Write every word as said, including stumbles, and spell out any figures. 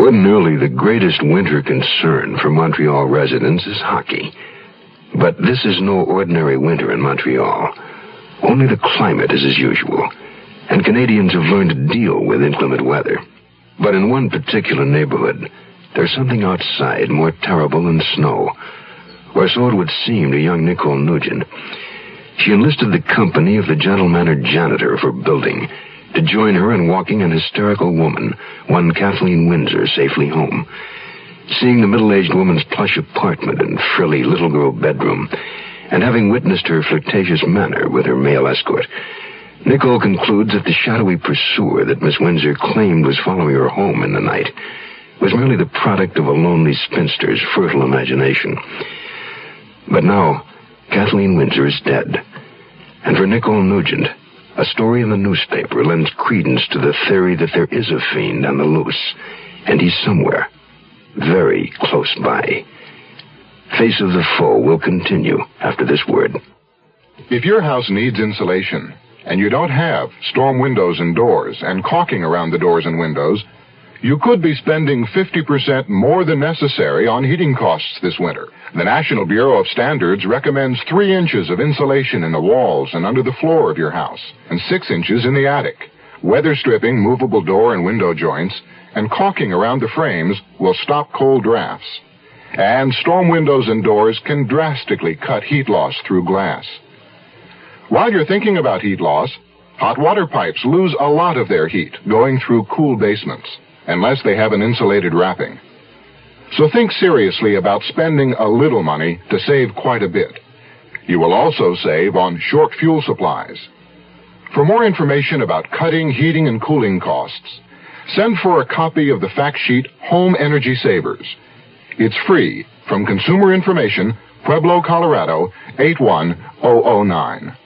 Ordinarily, the greatest winter concern for Montreal residents is hockey. But this is no ordinary winter in Montreal. Only the climate is as usual, and Canadians have learned to deal with inclement weather. But in one particular neighborhood, there's something outside more terrible than snow, or so it would seem to young Nicole Nugent. She enlisted the company of the gentle-mannered janitor of her building to join her in walking an hysterical woman, one Kathleen Windsor, safely home. Seeing the middle-aged woman's plush apartment and frilly little girl bedroom, and having witnessed her flirtatious manner with her male escort, Nicole concludes that the shadowy pursuer that Miss Windsor claimed was following her home in the night was merely the product of a lonely spinster's fertile imagination. But now, Kathleen Windsor is dead. And for Nicole Nugent, a story in the newspaper lends credence to the theory that there is a fiend on the loose, and he's somewhere, very close by. Face of the Foe will continue after this word. If your house needs insulation, and you don't have storm windows and doors and caulking around the doors and windows, you could be spending fifty percent more than necessary on heating costs this winter. The National Bureau of Standards recommends three inches of insulation in the walls and under the floor of your house, and six inches in the attic. Weather stripping movable door and window joints and caulking around the frames will stop cold drafts. And storm windows and doors can drastically cut heat loss through glass. While you're thinking about heat loss, hot water pipes lose a lot of their heat going through cool basements, unless they have an insulated wrapping. So think seriously about spending a little money to save quite a bit. You will also save on short fuel supplies. For more information about cutting heating and cooling costs, send for a copy of the fact sheet Home Energy Savers. It's free from Consumer Information, Pueblo, Colorado, eight one zero zero nine.